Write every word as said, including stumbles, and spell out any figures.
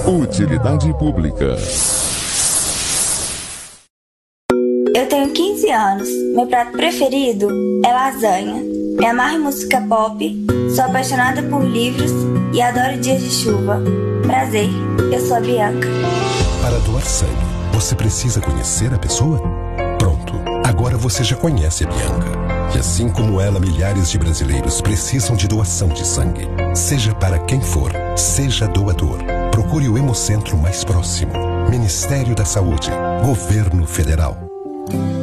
Utilidade pública. Eu tenho quinze anos. Meu prato preferido é lasanha. Me amarro em música pop, sou apaixonada por livros e adoro dias de chuva. Prazer, eu sou a Bianca. Para doar sangue, você precisa conhecer a pessoa? Pronto, agora você já conhece a Bianca. E assim como ela, milhares de brasileiros precisam de doação de sangue. Seja para quem for, seja doador. Procure o Hemocentro mais próximo. Ministério da Saúde, Governo Federal.